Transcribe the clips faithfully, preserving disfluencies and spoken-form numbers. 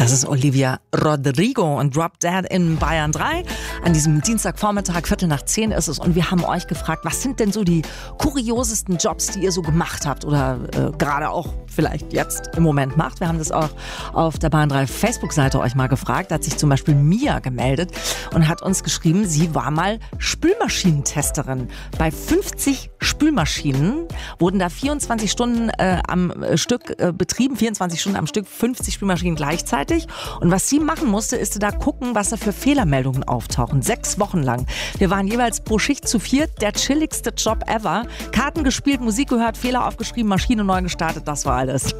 Das ist Olivia Rodrigo und Drop Dead in Bayern drei. An diesem Dienstagvormittag, Viertel nach zehn ist es. Und wir haben euch gefragt, was sind denn so die kuriosesten Jobs, die ihr so gemacht habt oder äh, gerade auch vielleicht jetzt im Moment macht. Wir haben das auch auf der Bayern drei Facebook-Seite euch mal gefragt. Da hat sich zum Beispiel Mia gemeldet und hat uns geschrieben, sie war mal Spülmaschinentesterin. Bei fünfzig Spülmaschinen wurden da vierundzwanzig Stunden äh, am Stück äh, betrieben, vierundzwanzig Stunden am Stück, fünfzig Spülmaschinen gleichzeitig. Und was sie machen musste, ist da gucken, was da für Fehlermeldungen auftauchen. Sechs Wochen lang. Wir waren jeweils pro Schicht zu viert. Der chilligste Job ever. Karten gespielt, Musik gehört, Fehler aufgeschrieben, Maschine neu gestartet. Das war alles.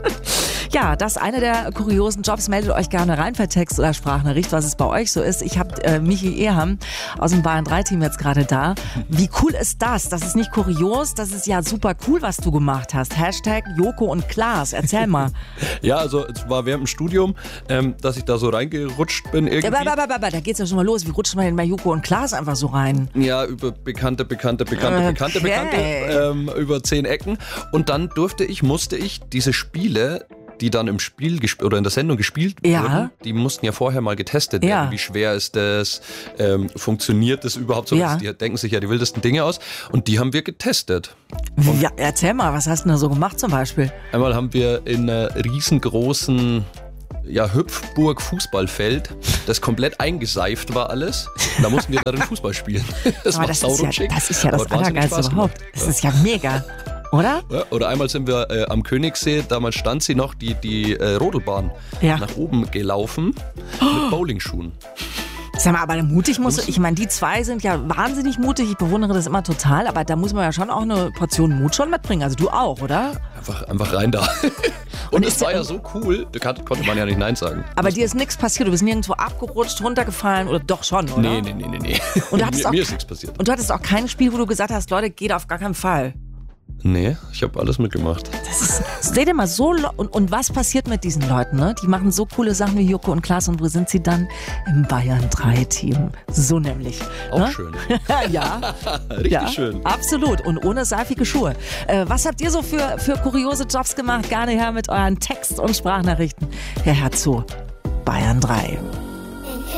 Ja, das ist einer der kuriosen Jobs. Meldet euch gerne rein per Text oder Sprachnachricht, was es bei euch so ist. Ich habe äh, Michi Eham aus dem Bayern drei Team jetzt gerade da. Wie cool ist das? Das ist nicht kurios, das ist ja super cool, was du gemacht hast. Hashtag Joko und Klaas. Erzähl mal. Ja, also es war während dem Studium, ähm, dass ich da so reingerutscht bin irgendwie. Ja, aber, aber, aber, da geht's ja schon mal los. Wie rutscht man denn bei Joko und Klaas einfach so rein? Ja, über bekannte, bekannte, bekannte, Okay. bekannte, bekannte, ähm, über zehn Ecken. Und dann durfte ich, musste ich diese Spiele, die dann im Spiel gesp- oder in der Sendung gespielt Ja. wurden, die mussten ja vorher mal getestet Ja. werden. Wie schwer ist das? Ähm, funktioniert das überhaupt so? Ja. Die denken sich ja die wildesten Dinge aus. Und die haben wir getestet. Ja, erzähl mal, was hast du denn da so gemacht zum Beispiel? Einmal haben wir in einer riesengroßen ja, Hüpfburg-Fußballfeld, das komplett eingeseift war alles. Da mussten wir darin Fußball spielen. Das Aber war das, ist ja, saurutschig. das ist ja das aber hat wahnsinnig Allergeilste Spaß überhaupt. gemacht. Das ist ja mega, oder? Ja, oder einmal sind wir äh, am Königssee, damals stand sie noch, die, die äh, Rodelbahn Ja. nach oben gelaufen mit Bowlingschuhen. Sag mal, aber mutig musst du, ich meine, die zwei sind ja wahnsinnig mutig, ich bewundere das immer total, aber da muss man ja schon auch eine Portion Mut schon mitbringen, also du auch, oder? Einfach, einfach rein da. Und, Und es ist war der- ja so cool, da kann, konnte man ja nicht Nein sagen. Aber dir ist nichts passiert, du bist nirgendwo abgerutscht, runtergefallen oder doch schon, oder? Nee, nee, nee, nee, nee. Und du hattest mir, auch- mir ist nichts passiert. Und du hattest auch kein Spiel, wo du gesagt hast, Leute, geht auf gar keinen Fall. Nee, ich habe alles mitgemacht. Das ist, seht ihr mal, so, lo- und, und was passiert mit diesen Leuten, ne? Die machen so coole Sachen wie Joko und Klaas und wo sind sie dann? Im Bayern drei Team. So nämlich. Auch ne? schön. Ja. Richtig Ja, schön. absolut. Und ohne seifige Schuhe. Äh, was habt ihr so für, für kuriose Jobs gemacht? Gerne her mit euren Text- und Sprachnachrichten. Herr Herr zu Bayern drei.